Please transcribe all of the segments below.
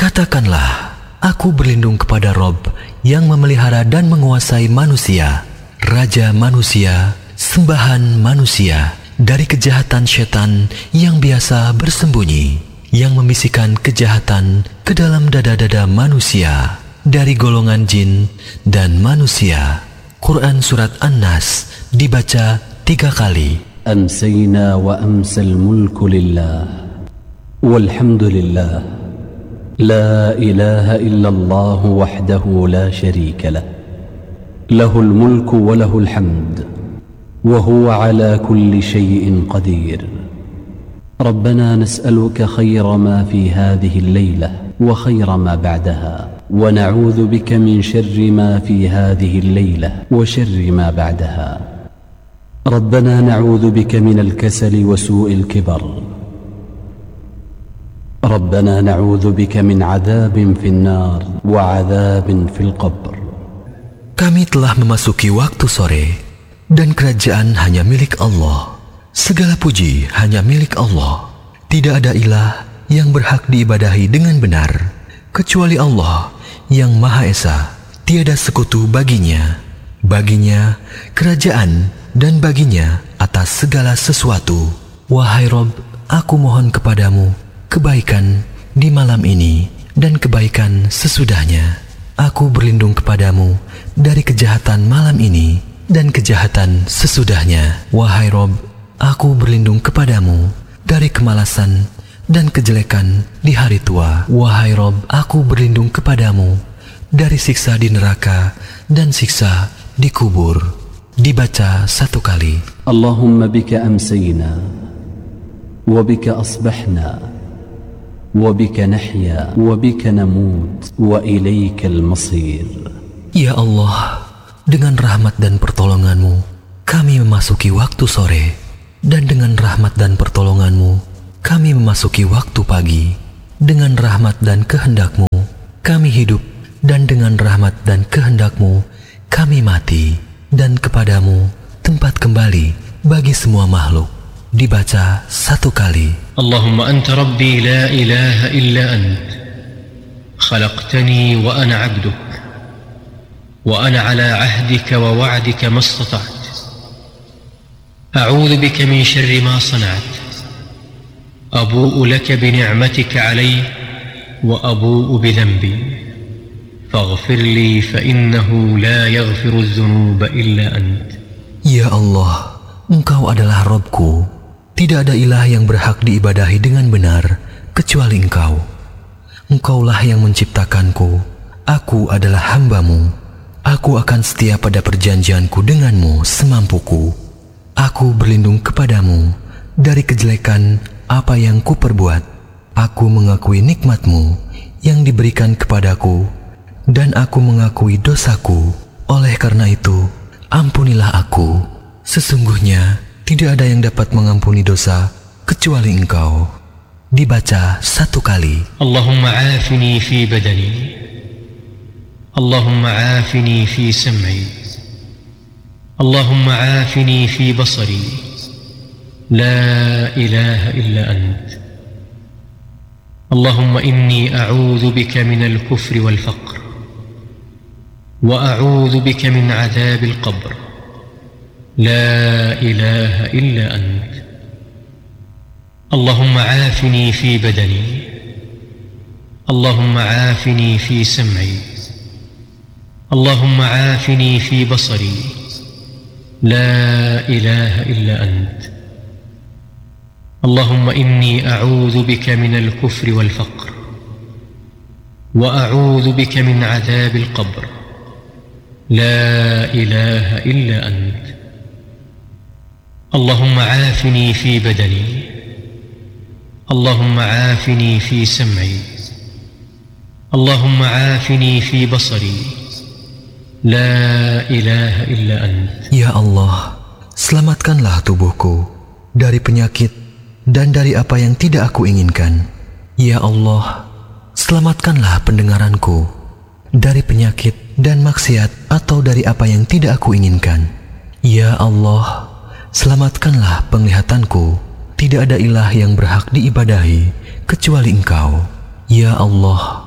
Katakanlah, aku berlindung kepada Rob yang memelihara dan menguasai manusia, Raja manusia, sembahan manusia, dari kejahatan setan yang biasa bersembunyi, yang membisikkan kejahatan ke dalam dada-dada manusia, dari golongan jin dan manusia. Quran Surat An-Nas dibaca 3 kali. Amsayna wa amsal mulku lillah, walhamdulillah, la ilaha illallah wahdahu la sharika lah, lahul mulku wa lahul hamd, wa huwa ala kulli shay'in qadir. ربنا نسألك خير ما في هذه الليلة وخير ما بعدها، ونعوذ بك من شر ما في هذه الليلة وشر ما بعدها. ربنا نعوذ بك من الكسل وسوء الكبر. ربنا نعوذ بك من عذاب في النار وعذاب في القبر. Kami telah memasuki waktu sore, dan kerajaan hanya milik Allah. Segala puji hanya milik Allah. Tidak ada ilah yang berhak diibadahi dengan benar kecuali Allah yang Maha Esa. Tiada sekutu baginya. Baginya kerajaan dan baginya atas segala sesuatu. Wahai Rob, aku mohon kepadamu kebaikan di malam ini dan kebaikan sesudahnya. Aku berlindung kepadamu dari kejahatan malam ini dan kejahatan sesudahnya. Wahai Rob, aku berlindung kepadamu dari kemalasan dan kejelekan di hari tua. Wahai Rob, aku berlindung kepadamu dari siksa di neraka dan siksa di kubur. Dibaca 1 kali. Allahumma bika amsayna, wa bika asbahna, wa bika nahya, wa bika namut, wa ilaikal masir. Ya Allah, dengan rahmat dan pertolonganmu kami memasuki waktu sore, dan dengan rahmat dan pertolonganmu kami memasuki waktu pagi. Dengan rahmat dan kehendakmu kami hidup, dan dengan rahmat dan kehendakmu kami mati, dan kepadamu tempat kembali bagi semua makhluk. Dibaca 1 kali. Allahumma anta rabbi la ilaha illa ant, khalaqtani wa ana abduk, wa ana ala ahdika wa wa'dika mastata'at. أعوذ بك من شر ما صنعت، أبوء لك بنعمتك علي وأبوء بذنبي، فاغفر لي فإنه لا يغفر الذنوب إلا أنت. Ya Allah, Engkau adalah Rabbku. Tidak ada ilah yang berhak diibadahi dengan benar kecuali Engkau. Engkaulah yang menciptakanku. Aku adalah hamba-Mu. Aku akan setia pada perjanjianku denganmu semampuku. Aku berlindung kepadamu dari kejelekan apa yang kuperbuat. Aku mengakui nikmat-Mu yang diberikan kepadaku, dan aku mengakui dosaku. Oleh karena itu, ampunilah aku. Sesungguhnya tidak ada yang dapat mengampuni dosa kecuali Engkau. Dibaca 1 kali. Allahumma afini fi badani, Allahumma afini fi sam'i, اللهم عافني في بصري، لا إله إلا أنت. اللهم إني أعوذ بك من الكفر والفقر، وأعوذ بك من عذاب القبر، لا إله إلا أنت. اللهم عافني في بدني، اللهم عافني في سمعي، اللهم عافني في بصري، لا إله إلا أنت. اللهم إني أعوذ بك من الكفر والفقر، وأعوذ بك من عذاب القبر، لا إله إلا أنت. اللهم عافني في بدني، اللهم عافني في سمعي، اللهم عافني في بصري، La ilaha illa ant. Ya Allah, selamatkanlah tubuhku dari penyakit dan dari apa yang tidak aku inginkan. Ya Allah, selamatkanlah pendengaranku dari penyakit dan maksiat atau dari apa yang tidak aku inginkan. Ya Allah, selamatkanlah penglihatanku. Tidak ada ilah yang berhak diibadahi kecuali Engkau. Ya Allah,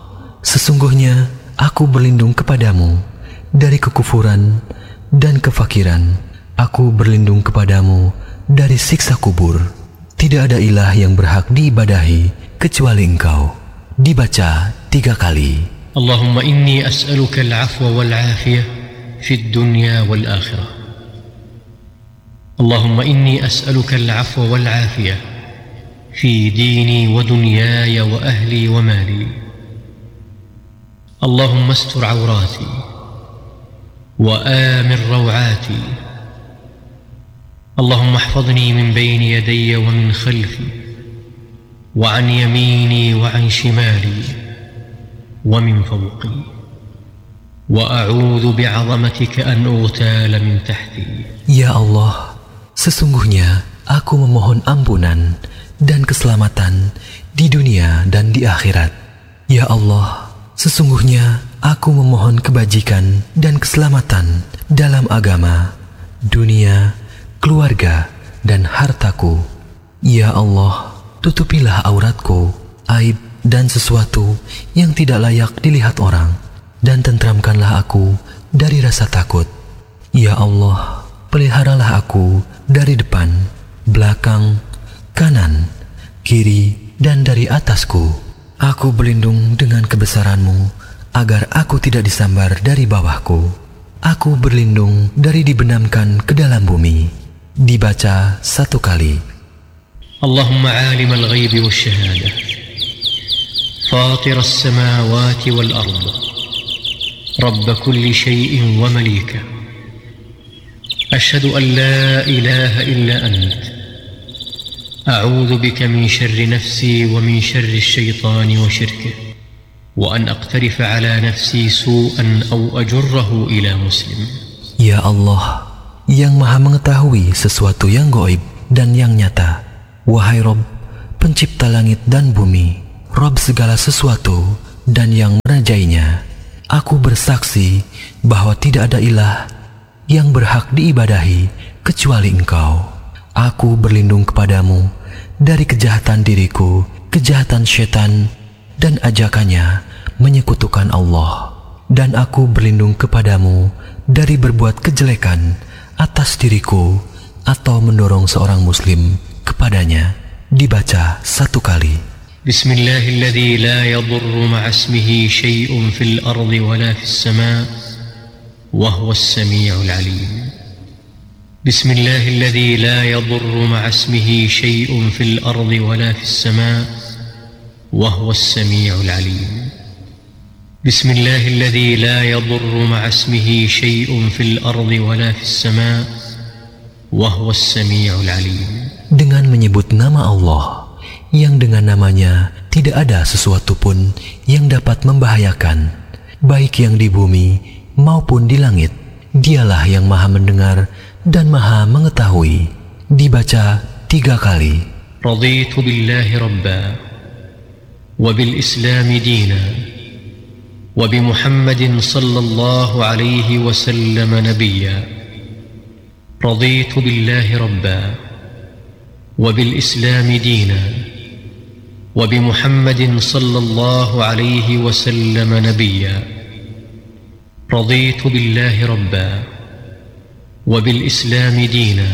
sesungguhnya aku berlindung kepadamu dari kekufuran dan kefakiran. Aku berlindung kepadamu dari siksa kubur. Tidak ada ilah yang berhak diibadahi kecuali Engkau. Dibaca 3 kali. Allahumma inni as'aluka al-'afwa wal-'afiyah fid dunya wal-akhirah. Allahumma inni as'aluka al-'afwa wal-'afiyah fi dini wa dunyaya wa ahli wa mali. Allahumma astur 'awrati wa amir raw'ati. Allahumma ihfazni min bayni yadayya wa min khalfi وعن يميني وعن شمالي ومن فوقي وأعوذ بعظمتك أن أغتال من تحتي. Ya Allah, sesungguhnya aku memohon ampunan dan keselamatan di dunia dan di akhirat. Ya Allah, sesungguhnya aku memohon kebajikan dan keselamatan dalam agama, dunia, keluarga, dan hartaku. Ya Allah, tutupilah auratku, aib dan sesuatu yang tidak layak dilihat orang, dan tentramkanlah aku dari rasa takut. Ya Allah, peliharalah aku dari depan, belakang, kanan, kiri, dan dari atasku. Aku berlindung dengan kebesaran-Mu agar aku tidak disambar dari bawahku. Aku berlindung dari dibenamkan ke dalam bumi. Dibaca 1 kali. اللهم عالم الغيب والشهادة فاطر السماوات والأرض رب كل شيء ومليكه أشهد أن لا إله إلا أنت أعوذ بك من شر نفسي ومن شر الشيطان وشركه وأن أقترف على نفسي سوءا أو أجره إلى مسلم. Ya Allah, yang maha mengetahui sesuatu yang gaib dan yang nyata. Wahai Rob, pencipta langit dan bumi, Rob segala sesuatu dan yang merajainya, aku bersaksi bahwa tidak ada ilah yang berhak diibadahi kecuali Engkau. Aku berlindung kepadamu dari kejahatan diriku, kejahatan syaitan, dan ajakannya menyekutukan Allah. Dan aku berlindung kepadamu dari berbuat kejelekan atas diriku atau mendorong seorang muslim kepadanya. Dibaca 1 kali. Bismillahilladzi la yadurru ma'a ismihi syai'un fil ardi wala fis sama' wa huwas sami'ul 'alim. Bismillahilladzi la yadurru ma'a ismihi syai'un fil ardi wala fis sama' wa huwas sami'ul 'alim. Bismillahilladzi la yadurru ma'a ismihi syai'un fil ardi wala fis sama' wa huwas sami'ul 'alim. Dengan menyebut nama Allah, yang dengan namanya tidak ada sesuatu pun yang dapat membahayakan, baik yang di bumi maupun di langit. Dialah yang maha mendengar dan maha mengetahui. Dibaca 3 kali. Raditu billahi rabba wa bil islami dina wa bi Muhammadin sallallahu alaihi wasallam nabiyya. Raditu billahi rabba وبالإسلام دينا وبمحمد صلى الله عليه وسلم نبيا. رضيت بالله ربا وبالإسلام دينا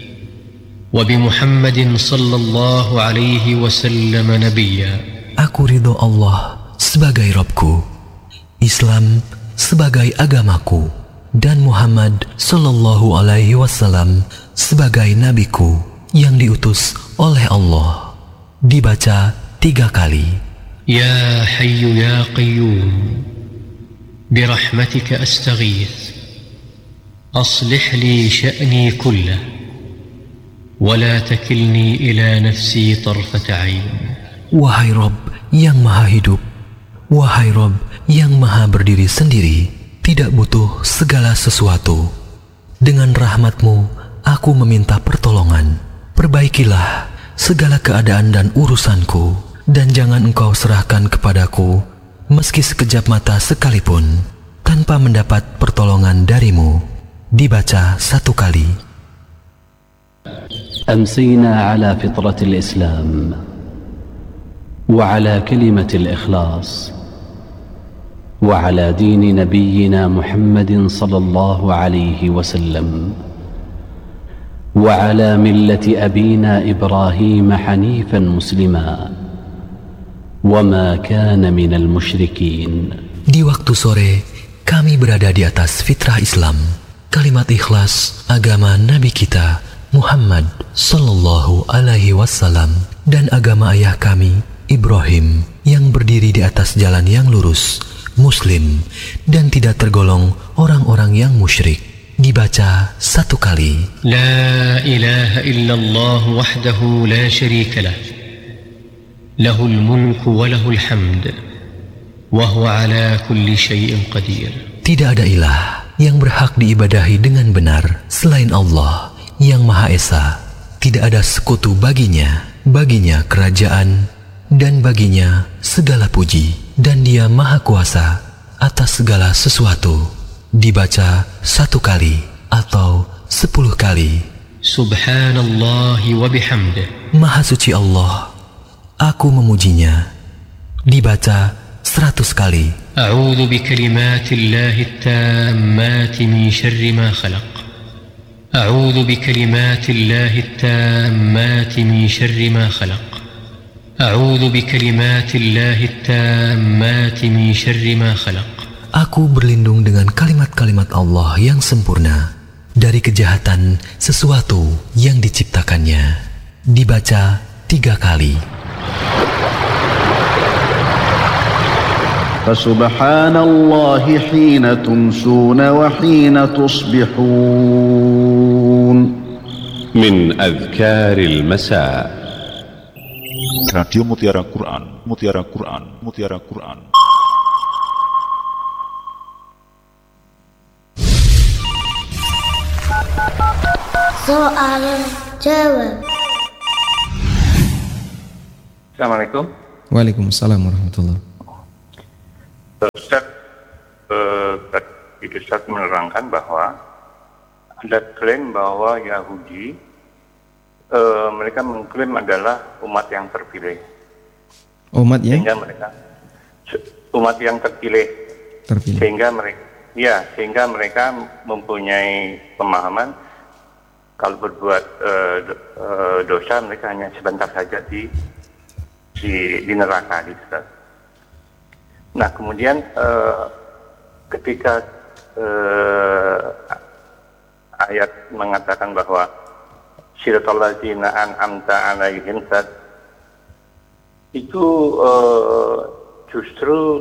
وبمحمد صلى الله عليه وسلم نبيا. Aku ridho Allah sebagai Rabbku, Islam sebagai agamaku, dan Muhammad sallallahu alaihi wasallam sebagai nabiku yang diutus oleh Allah. Dibaca 3 kali. Ya Hayyu Ya Qayyum birahmatika astaghith aslih li sya'ni kullah wa la takilni ila nafsi tarfata 'ain. Wahai Rabb yang maha hidup, wahai Rabb yang maha berdiri sendiri, tidak butuh segala sesuatu. Dengan rahmat-Mu aku meminta pertolongan. Perbaikilah segala keadaan dan urusanku, dan jangan Engkau serahkan kepadaku meski sekejap mata sekalipun tanpa mendapat pertolongan dari-Mu. Dibaca 1 kali. أمسينا على فطرة الإسلام وعلى كلمة الإخلاص وعلى دين نبينا محمد صلى الله عليه وسلم وعلى ملة أبينا إبراهيم حنيفا مسلما وما كان من المشركين. Di waktu sore, kami berada di atas fitrah Islam, kalimat ikhlas agama Nabi kita Muhammad sallallahu alaihi wasallam dan agama ayah kami Ibrahim yang berdiri di atas jalan yang lurus, Muslim dan tidak tergolong orang-orang yang musyrik. Dibaca satu kali. La ilaha illallah wahdahu la syarika lah. Lahul mulku wa lahul hamd. Wa huwa ala kulli syai'in qadir. Tidak ada ilah yang berhak diibadahi dengan benar selain Allah yang Maha Esa. Tidak ada sekutu baginya. Baginya kerajaan dan baginya segala puji. Dan Dia Maha Kuasa atas segala sesuatu. Dibaca satu kali atau 10 kali. Subhanallahi wa bihamdih. Maha suci Allah, aku memujinya. Dibaca 100 kali. A'udzu bikalimatillahi tammati min syarri ma khalaq. A'udzu bikalimatillahi tammati min syarri ma khalaq. A'udzu bikalimatillahi tammati min syarri ma khalaq. Aku berlindung dengan kalimat-kalimat Allah yang sempurna dari kejahatan sesuatu yang diciptakannya. Dibaca 3 kali. Fasubhanallahi hina tumsuna wa hina tusbihun. Min adhkaril masa. Radio Mutiara Quran, Mutiara Quran, Mutiara Quran. Soal jawab. Assalamualaikum. Waalaikumsalam warahmatullahi. Ustaz, Ustaz menerangkan bahwa ada klaim bahwa Yahudi mereka mengklaim adalah umat yang terpilih. Umat yang? Sehingga mereka umat yang terpilih. Sehingga mereka mempunyai pemahaman kalau berbuat dosa mereka hanya sebentar saja di neraka gitu. Nah kemudian ketika ayat mengatakan bahwa siratal ladzina an'amta 'alaihim itu justru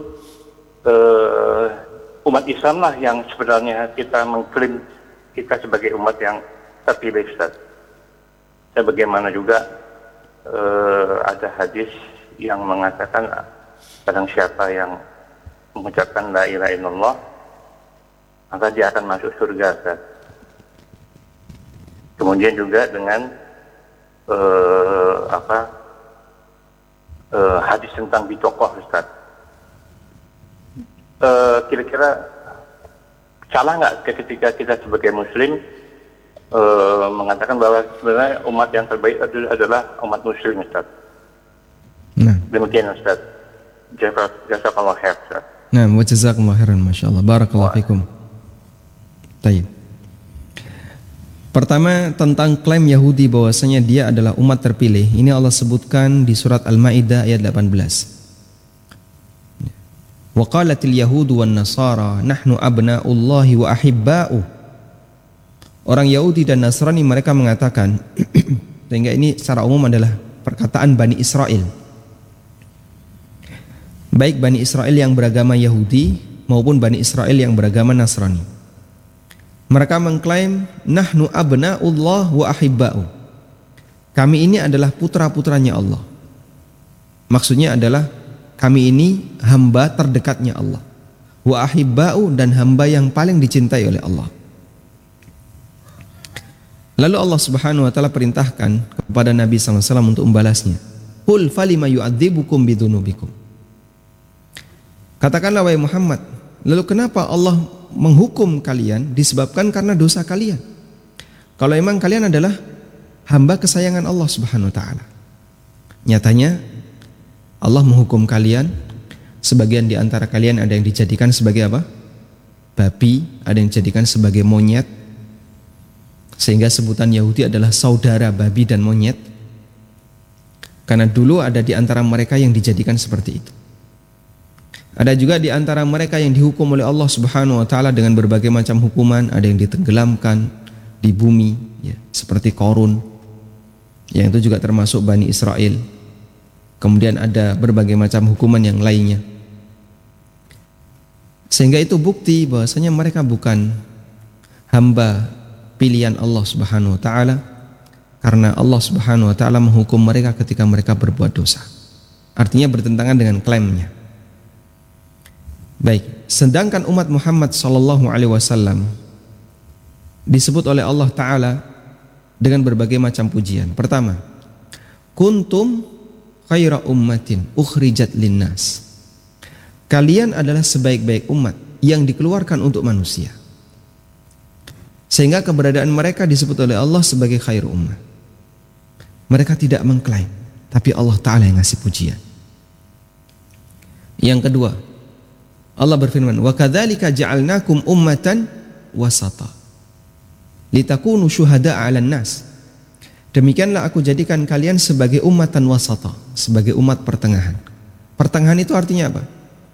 umat Islam lah yang sebenarnya kita mengklaim kita sebagai umat yang terpilih, Ustaz. Dan bagaimana juga ada hadis yang mengatakan barang siapa yang mengucapkan la ilaha illallah maka dia akan masuk surga, Ustaz. Kemudian juga dengan hadis tentang bitokoh, Ustaz. Kira-kira salah nggak ketika kita sebagai Muslim mengatakan bahwa sebenarnya umat yang terbaik adalah umat Muslim, Ustaz? Nah. Demikian, Ustaz. Jazakallah khair, Ustaz. Nah, wa jazakallahu khairan, masyaallah. Barakallahu fikum. Baik. Pertama, tentang klaim Yahudi bahwasanya dia adalah umat terpilih. Ini Allah sebutkan di surat Al-Maidah ayat 18. Wa qalatil yahudu wan nasara nahnu abna'ullahi wa ahibba'u. Orang Yahudi dan Nasrani mereka mengatakan, sehingga ini secara umum adalah perkataan Bani Israel. Baik Bani Israel yang beragama Yahudi maupun Bani Israel yang beragama Nasrani. Mereka mengklaim, nahnu abna'ullah wa ahibba'u. Kami ini adalah putra-putranya Allah. Maksudnya adalah kami ini hamba terdekatnya Allah. Wa ahibba'u, dan hamba yang paling dicintai oleh Allah. Lalu Allah Subhanahu wa taala perintahkan kepada Nabi sallallahu alaihi wasallam untuk membalasnya. Qul falima yu'adzibukum bidunubikum. Katakanlah wahai Muhammad, lalu kenapa Allah menghukum kalian disebabkan karena dosa kalian? Kalau memang kalian adalah hamba kesayangan Allah Subhanahu wa taala. Nyatanya Allah menghukum kalian Sebagian di antara kalian ada yang dijadikan sebagai apa? Babi, ada yang dijadikan sebagai monyet. Sehingga sebutan Yahudi adalah saudara babi dan monyet. Karena dulu ada di antara mereka yang dijadikan seperti itu. Ada juga di antara mereka yang dihukum oleh Allah Subhanahu wa taala dengan berbagai macam hukuman, ada yang ditenggelamkan di bumi ya, seperti Qarun. Yang itu juga termasuk Bani Israel. Kemudian ada berbagai macam hukuman yang lainnya. Sehingga itu bukti bahwasanya mereka bukan hamba pilihan Allah Subhanahu wa taala, karena Allah Subhanahu wa taala menghukum mereka ketika mereka berbuat dosa. Artinya bertentangan dengan klaimnya. Baik, sedangkan umat Muhammad sallallahu alaihi wasallam disebut oleh Allah taala dengan berbagai macam pujian. Pertama, kuntum khaira ummatin ukhrijat linnas. Kalian adalah sebaik-baik umat yang dikeluarkan untuk manusia. Sehingga keberadaan mereka disebut oleh Allah sebagai khairu ummah. Mereka tidak mengklaim, tapi Allah Ta'ala yang ngasih pujian. Yang kedua, Allah berfirman, wa kadzalika ja'alnakum ummatan wasata litakunu syuhada'a 'alan nas. Demikianlah aku jadikan kalian sebagai ummatan wasata, sebagai umat pertengahan. Pertengahan itu artinya apa?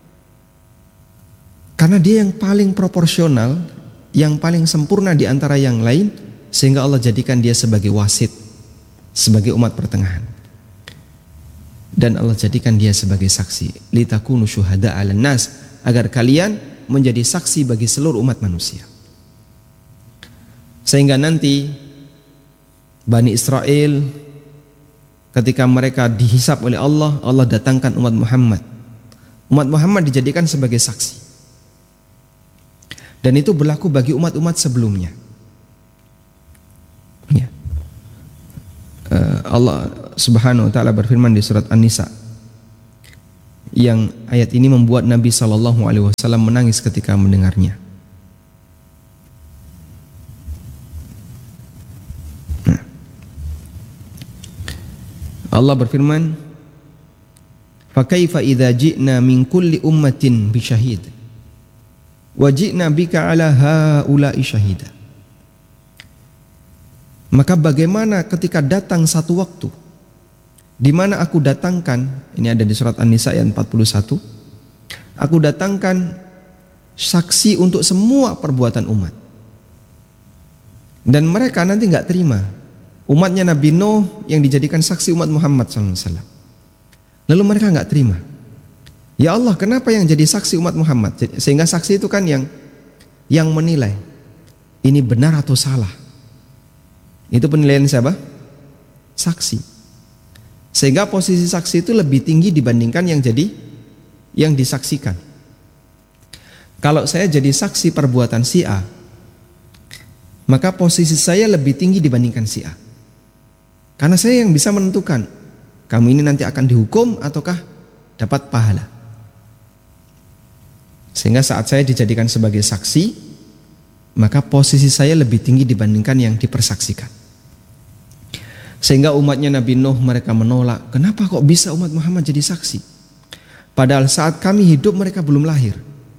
Karena dia yang paling proporsional, yang paling sempurna di antara yang lain, sehingga Allah jadikan dia sebagai wasit, sebagai umat pertengahan. Dan Allah jadikan dia sebagai saksi, litakunu syuhada'a 'alan nas, agar kalian menjadi saksi bagi seluruh umat manusia. Sehingga nanti Bani Israel ketika mereka dihisab oleh Allah, Allah datangkan umat Muhammad. Umat Muhammad dijadikan sebagai saksi. Dan itu berlaku bagi umat-umat sebelumnya. Ya. Allah Subhanahu wa taala berfirman di surat An-Nisa, yang ayat ini membuat Nabi sallallahu alaihi wasallam menangis ketika mendengarnya. Allah berfirman, "Fa kaifa idza ji'na min kulli ummatin bi syahid wa ji'na bika 'ala haula'i syahida." Maka bagaimana ketika datang satu waktu di mana aku datangkan, ini ada di surat An-Nisa ayat 41, aku datangkan saksi untuk semua perbuatan umat. Dan mereka nanti enggak terima. Umatnya Nabi Nuh yang dijadikan saksi umat Muhammad SAW. Lalu mereka enggak terima. Ya Allah, kenapa yang jadi saksi umat Muhammad? Sehingga saksi itu kan yang menilai ini benar atau salah. Itu penilaian siapa? Saksi. Sehingga posisi saksi itu lebih tinggi dibandingkan yang disaksikan. Kalau saya jadi saksi perbuatan si A, maka posisi saya lebih tinggi dibandingkan si A. Karena saya yang bisa menentukan, kamu ini nanti akan dihukum ataukah dapat pahala. Sehingga saat saya dijadikan sebagai saksi, maka posisi saya lebih tinggi dibandingkan yang dipersaksikan. Sehingga umatnya Nabi Nuh mereka menolak, kenapa kok bisa umat Muhammad jadi saksi? Padahal saat kami hidup mereka belum lahir.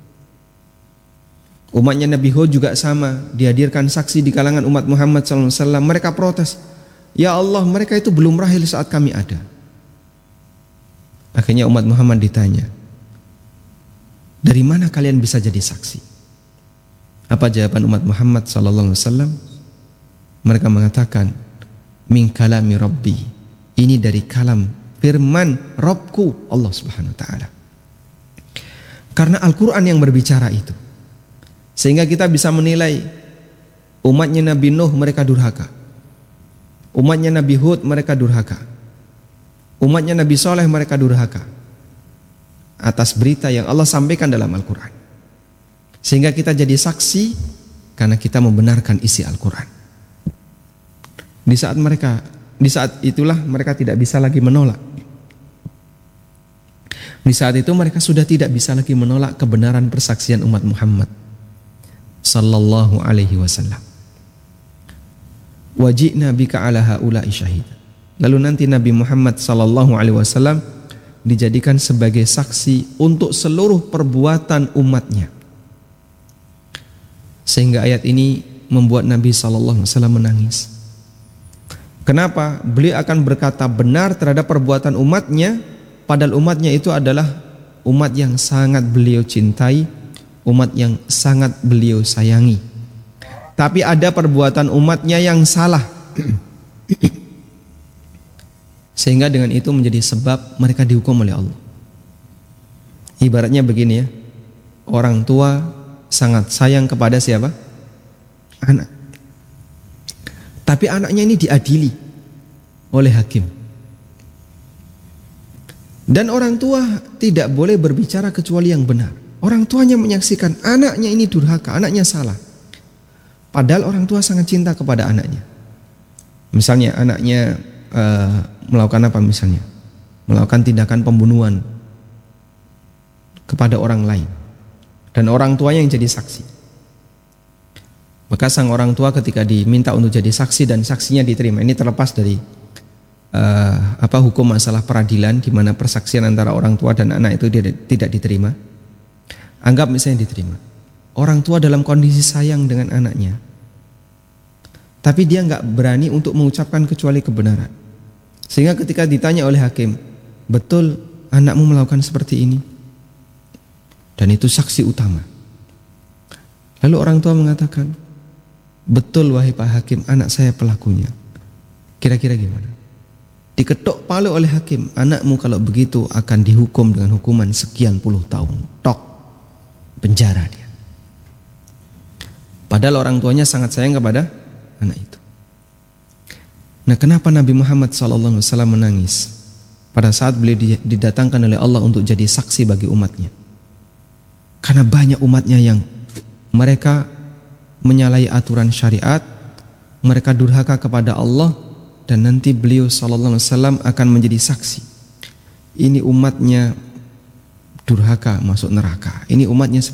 Umatnya Nabi Hud juga sama, dihadirkan saksi di kalangan umat Muhammad SAW. Mereka protes, ya Allah, mereka itu belum lahir saat kami ada. Akhirnya umat Muhammad ditanya, dari mana kalian bisa jadi saksi? Apa jawaban umat Muhammad SAW? Mereka mengatakan, min kalami Rabbi, ini dari kalam firman Rabbku Allah Subhanahu wa taala. Karena Al-Quran yang berbicara itu, sehingga kita bisa menilai umatnya Nabi Nuh mereka durhaka, umatnya Nabi Hud mereka durhaka, umatnya Nabi Saleh mereka durhaka atas berita yang Allah sampaikan dalam Al-Quran. Sehingga kita jadi saksi karena kita membenarkan isi Al-Quran. Di saat itulah mereka tidak bisa lagi menolak. Di saat itu mereka sudah tidak bisa lagi menolak kebenaran persaksian umat Muhammad sallallahu alaihi wasallam. Wajibna bika ala haula'i syahid. Lalu nanti Nabi Muhammad sallallahu alaihi wasallam dijadikan sebagai saksi untuk seluruh perbuatan umatnya. Sehingga ayat ini membuat Nabi SAW menangis. Kenapa? Beliau akan berkata benar terhadap perbuatan umatnya, padahal umatnya itu adalah umat yang sangat beliau cintai, umat yang sangat beliau sayangi. Tapi ada perbuatan umatnya yang salah. Sehingga dengan itu menjadi sebab mereka dihukum oleh Allah. Ibaratnya begini ya, orang tua sangat sayang kepada siapa? Anak. Tapi anaknya ini diadili oleh hakim. Dan orang tua tidak boleh berbicara kecuali yang benar. Orang tuanya menyaksikan anaknya ini durhaka, anaknya salah. Padahal orang tua sangat cinta kepada anaknya. Misalnya anaknya melakukan apa misalnya? Melakukan tindakan pembunuhan kepada orang lain. Dan orang tuanya yang jadi saksi. Maka sang orang tua ketika diminta untuk jadi saksi dan saksinya diterima. Ini terlepas dari hukum masalah peradilan di mana persaksian antara orang tua dan anak itu tidak diterima. Anggap misalnya diterima. Orang tua dalam kondisi sayang dengan anaknya, tapi dia nggak berani untuk mengucapkan kecuali kebenaran. Sehingga ketika ditanya oleh hakim, betul anakmu melakukan seperti ini? Dan itu saksi utama. Lalu orang tua mengatakan, betul wahai Pak Hakim, anak saya pelakunya. Kira-kira gimana? Diketok palu oleh hakim, anakmu kalau begitu akan dihukum dengan hukuman sekian puluh tahun. Tok, penjara dia. Padahal orang tuanya sangat sayang kepada anak itu. Nah, kenapa Nabi Muhammad SAW menangis pada saat beliau didatangkan oleh Allah untuk jadi saksi bagi umatnya? Karena banyak umatnya yang mereka menyalahi aturan syariat, mereka durhaka kepada Allah, dan nanti beliau SAW akan menjadi saksi. Ini umatnya durhaka masuk neraka. Ini umatnya